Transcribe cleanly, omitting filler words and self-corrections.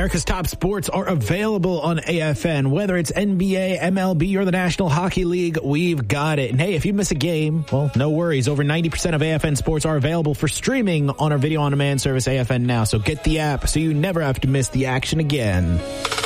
America's top sports are available on AFN. Whether it's NBA, MLB, or the National Hockey League, we've got it. And hey, if you miss a game, well, no worries. Over 90% of AFN sports are available for streaming on our video on demand service, AFN Now. So get the app so you never have to miss the action again.